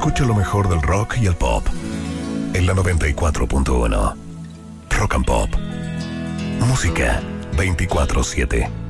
Escucha lo mejor del rock y el pop en la 94.1. Rock and Pop. Música 24/7.